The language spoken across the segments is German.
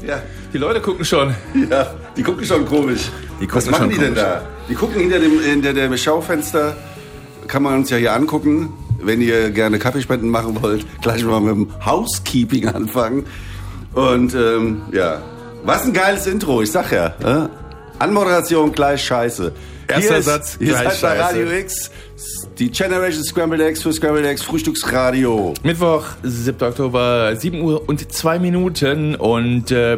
Ja. Die Leute gucken schon. Ja, die gucken schon komisch. Was machen die denn da? Die gucken hinter dem Schaufenster. Kann man uns ja hier angucken. Wenn ihr gerne Kaffeespenden machen wollt, gleich mal mit dem Housekeeping anfangen. Und ja, was ein geiles Intro, ich sag ja. Anmoderation gleich scheiße. Erster Satz gleich gleich scheiße. scheiße. Radio X, die Generation Scrambled Eggs für Scrambled Eggs Frühstücksradio. Mittwoch, 7. Oktober, 7 Uhr und 2 Minuten. Und Ja.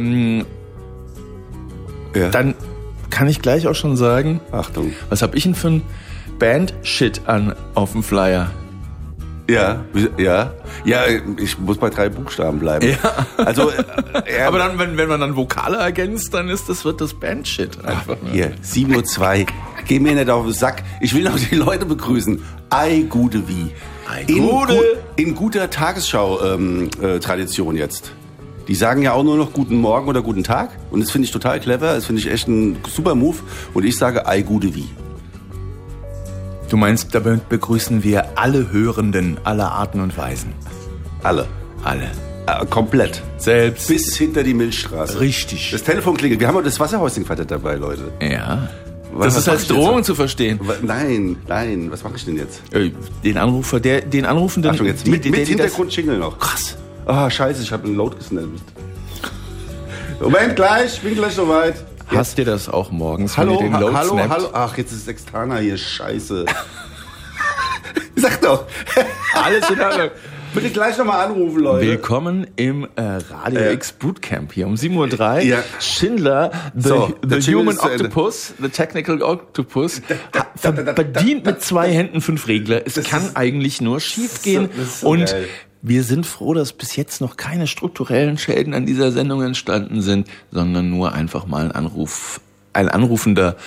dann kann ich gleich auch schon sagen, Achtung. was hab ich denn für ein Band-Shit an auf dem Flyer? Ja, ich muss bei 3 Buchstaben bleiben. Ja. Also, Aber dann, wenn man dann Vokale ergänzt, dann wird das Band-Shit einfach. hier, 7:02 Uhr. Geh mir nicht auf den Sack. Ich will noch die Leute begrüßen. Ei Gude wie. In guter Tagesschau-Tradition jetzt. Die sagen ja auch nur noch guten Morgen oder guten Tag. Und das finde ich total clever. Das finde ich echt ein super Move. Und ich sage Ei Gude wie. Du meinst, damit begrüßen wir alle Hörenden aller Arten und Weisen. Alle. Alle. Komplett. Selbst. Bis hinter die Milchstraße. Richtig. Das Telefon klingelt. Wir haben heute das Wasserhäuschen-Quartett dabei, Leute. Ja. Was Das ist mach als ich jetzt? Drohung zu verstehen. Nein. Was mache ich denn jetzt? Den Anrufenden. Achtung, jetzt mit Hintergrund-Jingle noch. Krass. Ah, scheiße, ich habe einen Load gesnappt. Moment, gleich, bin gleich soweit. Hast dir das auch morgens, Hallo, wenn ihr den Load snappt? hallo. Ach, jetzt ist Extana hier, scheiße. Sag doch. Alles in Ordnung. Bitte gleich nochmal anrufen, Leute. Willkommen im Radio X Bootcamp hier um 7:03 Uhr. Ja. Schindler, the Jingle Human ist zu Ende. Octopus, the Technical Octopus, bedient mit 2 Händen 5 Regler. Es kann eigentlich nur schief gehen. das ist so Und geil. wir sind froh, dass bis jetzt noch keine strukturellen Schäden an dieser Sendung entstanden sind, sondern nur einfach mal ein Anrufer,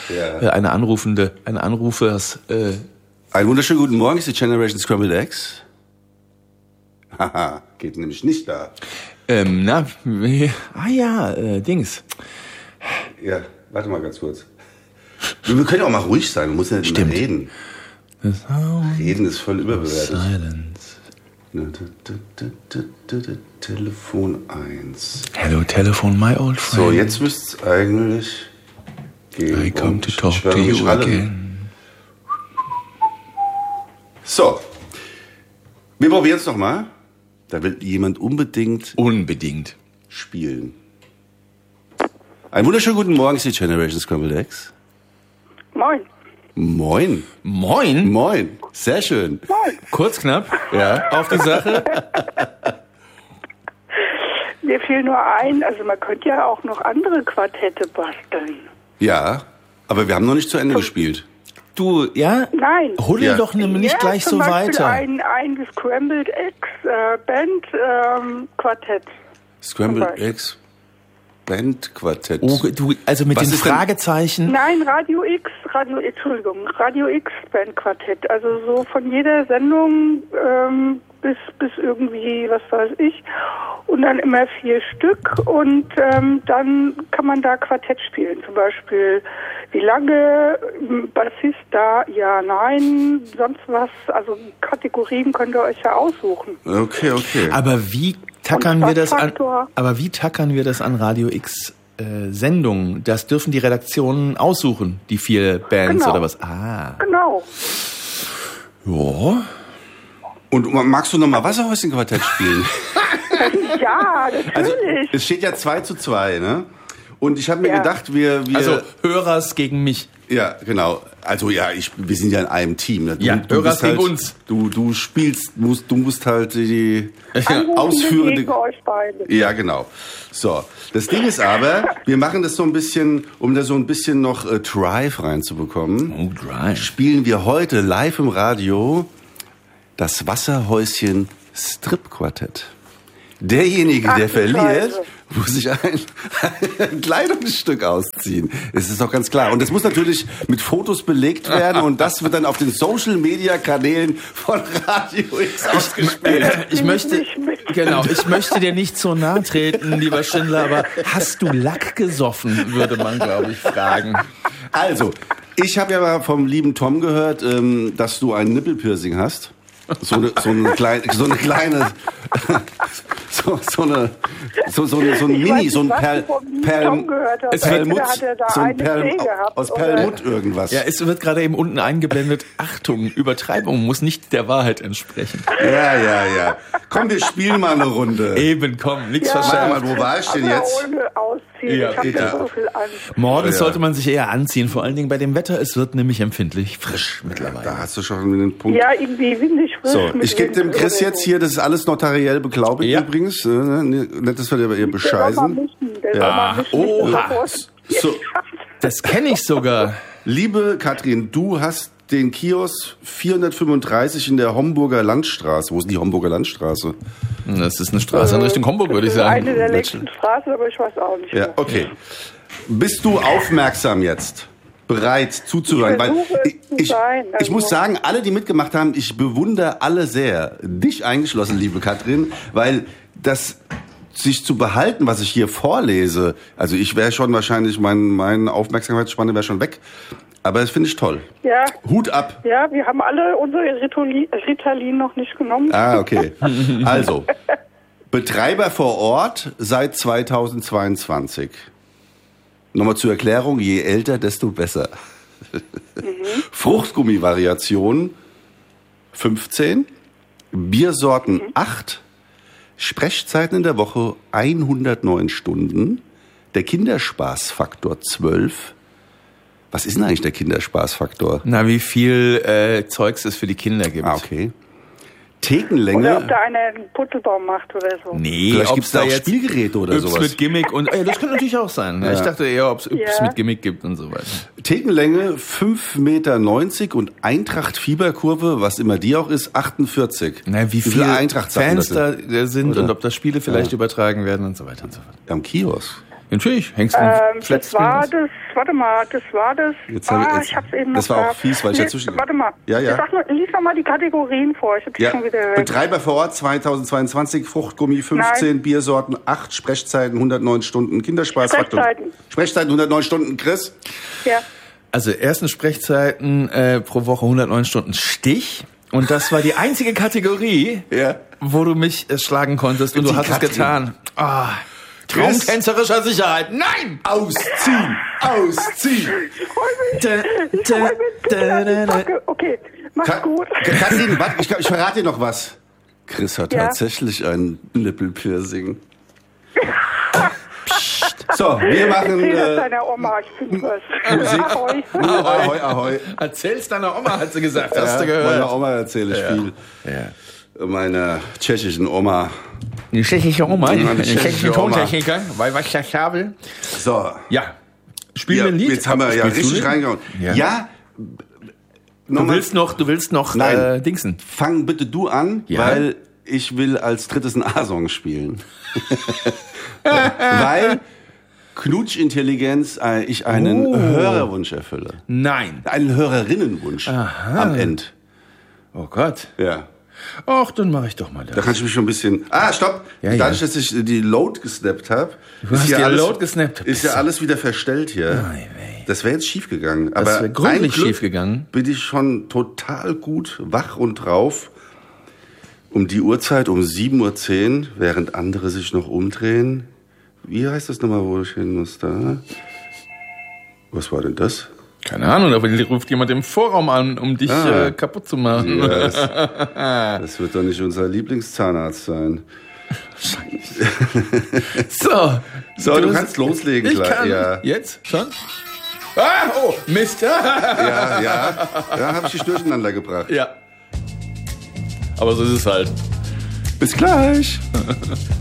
Einen wunderschönen guten Morgen, ist die Generation Scrambled Eggs. Haha, geht nämlich nicht da. Dings. Ja, warte mal ganz kurz. Wir können ja auch mal ruhig sein, wir müssen ja nicht mehr reden. Reden ist voll überbewertet. Silence. Telefon 1. Hello, telephone, my old friend. So, jetzt müsste es eigentlich gehen. I come Und to talk ich werde to mich you alle- again. So, wir probieren es noch mal. Da will jemand unbedingt spielen. Einen wunderschönen guten Morgen, ist die Generation Scrambled Eggs. Moin. Moin. Moin. Moin. Sehr schön. Kurz, knapp. Ja. Auf die Sache. Mir fiel nur ein, also man könnte ja auch noch andere Quartette basteln. Ja, aber wir haben noch nicht zu Ende gespielt. Du, ja? Nein. Huddel Ja. doch nicht gleich so zum Beispiel weiter. Ein Scrambled Eggs Band Quartett. Scrambled Beispiel. Eggs Bandquartett. Oh, du, also mit Was den ist denn- Fragezeichen. Nein, Radio X Band Quartett. Also so von jeder Sendung bis irgendwie, was weiß ich. Und dann immer 4 Stück und dann kann man da Quartett spielen. Zum Beispiel, wie lange, Bassist da, ja, nein, sonst was. Also Kategorien könnt ihr euch ja aussuchen. Okay. Aber wie tackern wir das an? Stadtfaktor. Aber wie tackern wir das an Radio X Sendungen? Das dürfen die Redaktionen aussuchen, die 4 Bands Genau. oder was? Ah. Genau. Ja. Und magst du noch mal Wasserhäuschen-Quartett spielen? Ja, natürlich. Also, es steht ja 2:2, ne? Und ich habe mir Ja. gedacht, wir Also Hörers gegen mich. ja, genau. Also ja, wir sind ja in einem Team. Ne? Ja, Hörers bist halt, gegen uns. Du spielst, du musst halt die Anrufende ausführende. gegen euch beide. Ja, genau. So, das Ding ist aber, wir machen das so ein bisschen, um da so ein bisschen noch Drive reinzubekommen. Oh, Drive. Spielen wir heute live im Radio das Wasserhäuschen Strip Quartett. Derjenige, Ach, der du verliert, Scheiße. muss sich ein Kleidungsstück ausziehen. Es ist doch ganz klar. Und das muss natürlich mit Fotos belegt werden und das wird dann auf den Social-Media-Kanälen von Radio X ausgespielt. Ich möchte, nicht mit. genau, ich möchte dir nicht so nahe treten, lieber Schindler, aber hast du Lack gesoffen, würde man, glaube ich, fragen. Also, ich habe ja mal vom lieben Tom gehört, dass du ein Nippelpiercing hast. So eine kleine aus Perlmutt irgendwas. Ja, es wird gerade eben unten eingeblendet. Achtung, Übertreibung muss nicht der Wahrheit entsprechen. Ja. Komm, wir spielen mal eine Runde. Eben, komm, nix verschärft. Wo war ich denn jetzt? Ohne ausziehen. Ja, ich habe ja so viel Angst. Morgens sollte man sich eher anziehen, vor allen Dingen bei dem Wetter. Es wird nämlich empfindlich frisch mittlerweile. Da hast du schon den Punkt. Ja, irgendwie windig frisch. So, ich gebe dem Chris jetzt hier, das ist alles notariell beglaubigt übrigens. Nicht, dass wir dir ihr bescheißen. So, das kenne ich sogar. Liebe Katrin, du hast den Kiosk 435 in der Homburger Landstraße. Wo ist denn die Homburger Landstraße? Das ist eine Straße in Richtung Homburg, würde ich sagen. Eine der nächsten Straßen, aber ich weiß auch nicht. Ja, okay. Bist du aufmerksam jetzt? Bereit zuzuhören? Ich muss sagen, alle, die mitgemacht haben, ich bewundere alle sehr. Dich eingeschlossen, liebe Katrin, weil das sich zu behalten, was ich hier vorlese, also ich wäre schon wahrscheinlich, meine Aufmerksamkeitsspanne wäre schon weg. Aber das finde ich toll. Ja. Hut ab. Ja, wir haben alle unsere Ritalin noch nicht genommen. Ah, okay. Also, Betreiber vor Ort seit 2022. Nochmal zur Erklärung, je älter, desto besser. Fruchtgummi-Variation 15, Biersorten 8, Sprechzeiten in der Woche 109 Stunden, der Kinderspaßfaktor 12. Was ist denn eigentlich der Kinderspaßfaktor? Na, wie viel Zeugs es für die Kinder gibt. Ah, okay. Thekenlänge. Oder ob da einer einen Putzelbaum macht oder so. Nee, vielleicht gibt es da auch Spielgeräte oder sowas. mit Gimmick und das könnte natürlich auch sein. Ja. Ich dachte eher, ob es mit Gimmick gibt und so weiter. Thekenlänge 5,90 Meter und Eintracht-Fieberkurve, was immer die auch ist, 48. Na, wie viele Fans da sind oder? Und ob da Spiele vielleicht übertragen werden und so weiter und so fort. Am Kiosk. Natürlich, hängst du das war das. Ich hab's eben noch das war auch fies, weil ich dazwischen... Warte mal. Ja. Lies doch mal die Kategorien vor. Ich hab die schon wieder... Betreiber vor Ort 2022, Fruchtgummi 15, Nein. Biersorten 8, Sprechzeiten 109 Stunden, Kinderspaßfaktor. Sprechzeiten 109 Stunden, Chris? Ja. Also ersten Sprechzeiten pro Woche 109 Stunden Stich. Und das war die einzige Kategorie, wo du mich schlagen konntest. Und du hast es getan. Traumtänzerischer Sicherheit. Nein! Ausziehen! Okay, mach's gut. Katrin, warte, ich verrate dir noch was. Chris hat tatsächlich ein Nippelpiercing. So, wir machen... Erzähl das deiner Oma, ich bin Musik. Ahoi. Erzähl's deiner Oma, hat sie gesagt. Hast du gehört? Meiner Oma erzähle ich viel. Ja. Meiner tschechischen Oma. Die tschechische Oma? Die tschechische Tontechniker? Weil was das Kabel? So. Ja. Spielen wir ein Lied? Jetzt haben wir richtig reingehauen. Ja. Du willst noch Nein. Dingsen. Fang bitte du an, weil ich will als drittes einen A-Song spielen. Weil Knutschintelligenz ich einen Hörerwunsch erfülle. Nein. Einen Hörerinnenwunsch am Ende. Oh Gott. Ja. Ach, dann mache ich doch mal das. Da kann ich mich schon ein bisschen... stopp! Dadurch, dass ich die Load gesnappt habe... Ist ja alles wieder verstellt hier. Das wäre jetzt schief gegangen. Das wäre gründlich schief gegangen. Bin ich schon total gut wach und drauf. Um die Uhrzeit, um 7:10 Uhr, während andere sich noch umdrehen. Wie heißt das nochmal, wo ich hin muss da? Was war denn das? Keine Ahnung, aber die ruft jemand im Vorraum an, um dich kaputt zu machen. Yes. Das wird doch nicht unser Lieblingszahnarzt sein. So, du kannst loslegen. Ich kann. Jetzt? Schon? Oh, Mist. Ja, hab ich dich durcheinander gebracht. Ja. Aber so ist es halt. Bis gleich.